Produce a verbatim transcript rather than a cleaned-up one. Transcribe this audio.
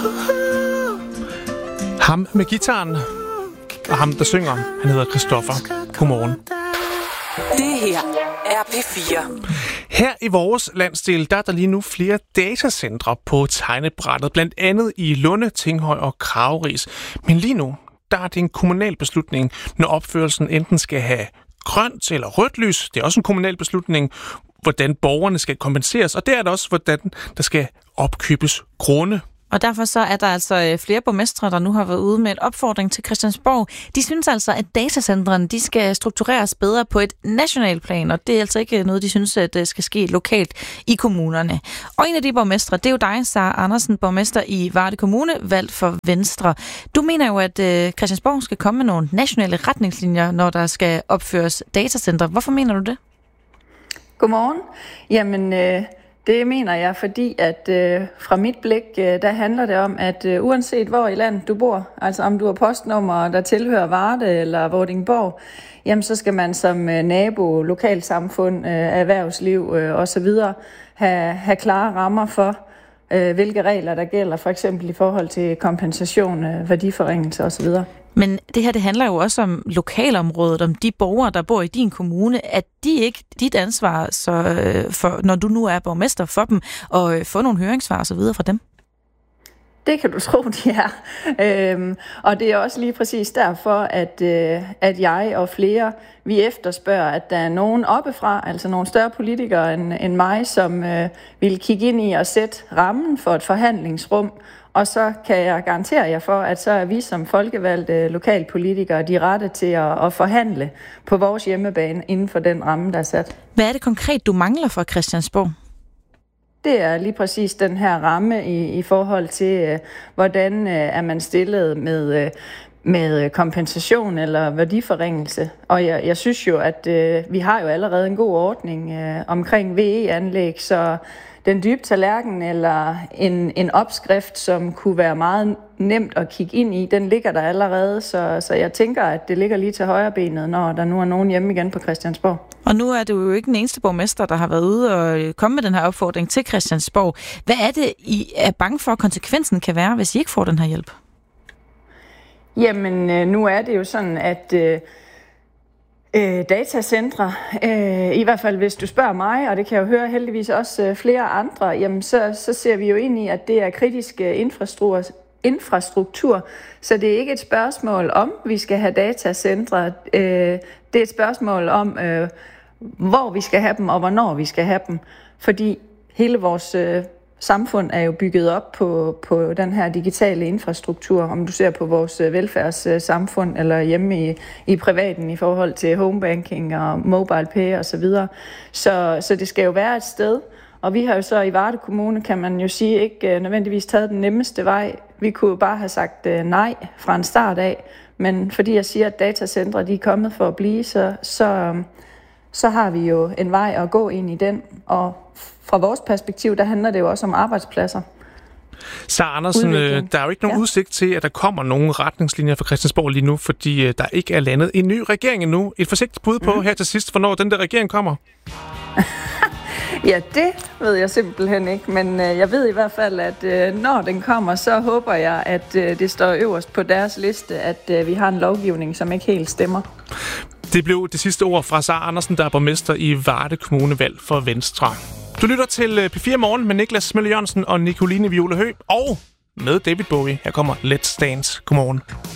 Ham med gitaren og ham, der synger, han hedder Christoffer. Godmorgen. Det her er P fire. Her i vores landsdel, der er der lige nu flere datacentre på tegnebrættet, blandt andet i Lunde, Tinghøj og Krageris. Men lige nu, der er det en kommunal beslutning, når opførelsen enten skal have grønt eller rødt lys. Det er også en kommunal beslutning, hvordan borgerne skal kompenseres, og det er der også, hvordan der skal opkøbes grunde. Og derfor så er der altså flere borgmestre, der nu har været ude med et opfordring til Christiansborg. De synes altså, at datacentrene de skal struktureres bedre på et nationalt plan, og det er altså ikke noget, de synes, at det skal ske lokalt i kommunerne. Og en af de borgmestre, det er jo dig, Sara Andersen, borgmester i Varde Kommune, valgt for Venstre. Du mener jo, at Christiansborg skal komme med nogle nationale retningslinjer, når der skal opføres datacentre. Hvorfor mener du det? Godmorgen. Jamen... Øh Det mener jeg, fordi at øh, fra mit blik, øh, der handler det om, at øh, uanset hvor i landet du bor, altså om du har postnummer, der tilhører Varde eller Vordingborg, jamen så skal man som øh, nabo, lokalsamfund, øh, erhvervsliv øh, osv. have, have klare rammer for, øh, hvilke regler der gælder, for eksempel i forhold til kompensation, øh, værdiforringelse osv. Men det her, det handler jo også om lokalområdet, om de borgere, der bor i din kommune, at de ikke dit ansvar, så, øh, for, når du nu er borgmester for dem, og øh, få nogle høringssvar og så videre fra dem? Det kan du tro, de er. Øhm, og det er også lige præcis derfor, at, øh, at jeg og flere, vi efterspørger, at der er nogen oppefra, altså nogle større politikere end, end mig, som øh, vil kigge ind i og sætte rammen for et forhandlingsrum. Og så kan jeg garantere jer for, at så er vi som folkevalgte lokalpolitikere de rette til at, at forhandle på vores hjemmebane inden for den ramme, der er sat. Hvad er det konkret, du mangler fra Christiansborg? Det er lige præcis den her ramme i, i forhold til, uh, hvordan uh, er man stillet med, uh, med kompensation eller værdiforringelse. Og jeg, jeg synes jo, at uh, vi har jo allerede en god ordning uh, omkring V E-anlæg, så den dybe tallerken eller en, en opskrift, som kunne være meget nemt at kigge ind i, den ligger der allerede, så, så jeg tænker, at det ligger lige til højre benet, når der nu er nogen hjemme igen på Christiansborg. Og nu er du jo ikke den eneste borgmester, der har været ude og komme med den her opfordring til Christiansborg. Hvad er det, I er bange for, at konsekvensen kan være, hvis I ikke får den her hjælp? Jamen, nu er det jo sådan, at øh, øh, datacentre, øh, i hvert fald hvis du spørger mig, og det kan jeg jo høre heldigvis også øh, flere andre, jamen så, så ser vi jo ind i, at det er kritisk øh, infrastruktur, infrastruktur, så det er ikke et spørgsmål om, vi skal have datacentre. Øh, det er et spørgsmål om, øh, hvor vi skal have dem, og hvornår vi skal have dem. Fordi hele vores øh, samfund er jo bygget op på, på den her digitale infrastruktur, om du ser på vores velfærdssamfund eller hjemme i, i privaten i forhold til homebanking og mobile pay og så videre. Så, så det skal jo være et sted, og vi har jo så i Varde Kommune, kan man jo sige, ikke nødvendigvis taget den nemmeste vej. Vi kunne jo bare have sagt nej fra en start af, men fordi jeg siger, at datacentre de er kommet for at blive, så, så, så har vi jo en vej at gå ind i den, og fra vores perspektiv, der handler det jo også om arbejdspladser. Sara Andersen, Udvikling. Der er jo ikke nogen ja. udsigt til, at der kommer nogle retningslinjer fra Christiansborg lige nu, fordi der ikke er landet en ny regering endnu. Et forsigtigt bud på mm. her til sidst, hvornår den der regering kommer? Ja, det ved jeg simpelthen ikke, men jeg ved i hvert fald, at når den kommer, så håber jeg, at det står øverst på deres liste, at vi har en lovgivning, som ikke helt stemmer. Det blev det sidste ord fra Sara Andersen, der er borgmester i Varde Kommune, valgt for Venstre. Du lytter til P fire Morgen med Niklas Møller Jørgensen og Nicoline Viola Høgh, og med David Bowie. Her kommer Let's Dance. Godmorgen.